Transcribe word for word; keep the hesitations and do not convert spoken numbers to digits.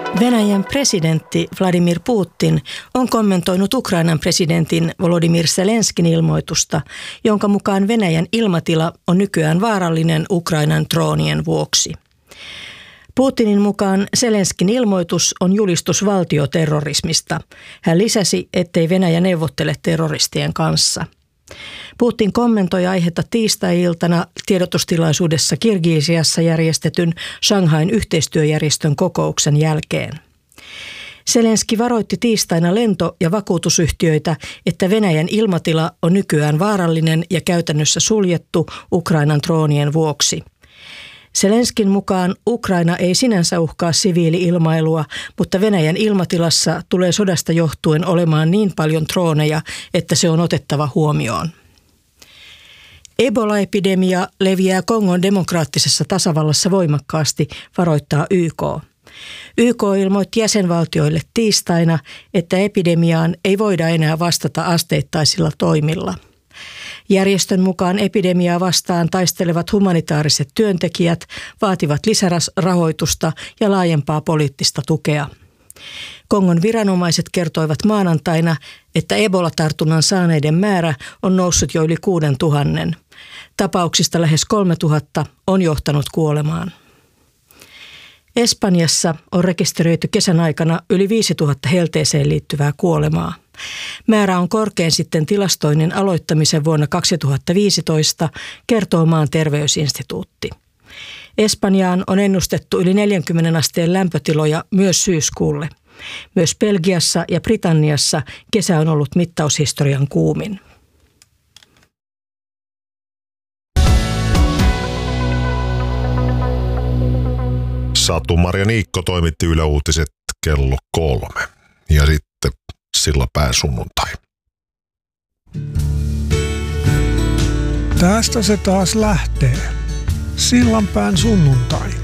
Venäjän presidentti Vladimir Putin on kommentoinut Ukrainan presidentin Volodymyr Zelenskin ilmoitusta, jonka mukaan Venäjän ilmatila on nykyään vaarallinen Ukrainan droonien vuoksi. Putinin mukaan Zelenskin ilmoitus on julistus valtioterrorismista. Hän lisäsi, ettei Venäjä neuvottele terroristien kanssa. Putin kommentoi aihetta tiistai-iltana tiedotustilaisuudessa Kirgisiassa järjestetyn Shanghain yhteistyöjärjestön kokouksen jälkeen. Zelenski varoitti tiistaina lento- ja vakuutusyhtiöitä, että Venäjän ilmatila on nykyään vaarallinen ja käytännössä suljettu Ukrainan droonien vuoksi. Zelenskin mukaan Ukraina ei sinänsä uhkaa siviili-ilmailua, mutta Venäjän ilmatilassa tulee sodasta johtuen olemaan niin paljon drooneja, että se on otettava huomioon. Ebola-epidemia leviää Kongon demokraattisessa tasavallassa voimakkaasti, varoittaa Y K. Y K ilmoitti jäsenvaltioille tiistaina, että epidemiaan ei voida enää vastata asteittaisilla toimilla. Järjestön mukaan epidemiaa vastaan taistelevat humanitaariset työntekijät vaativat lisärahoitusta ja laajempaa poliittista tukea. Kongon viranomaiset kertoivat maanantaina, että Ebola-tartunnan saaneiden määrä on noussut jo yli kuuden tuhannen. Tapauksista lähes kolme tuhatta on johtanut kuolemaan. Espanjassa on rekisteröity kesän aikana yli viisituhatta helteeseen liittyvää kuolemaa. Määrä on korkein sitten tilastoinnin aloittamisen vuonna kaksituhattaviisitoista, kertoo maan terveysinstituutti. Espanjaan on ennustettu yli neljänkymmenen asteen lämpötiloja myös syyskuulle. Myös Belgiassa ja Britanniassa kesä on ollut mittaushistorian kuumin. Satu-Maria Niikko toimitti Yle Uutiset kello kolme. Ja sitten Sillanpään sunnuntai. Tästä se taas lähtee. Sillanpään sunnuntai.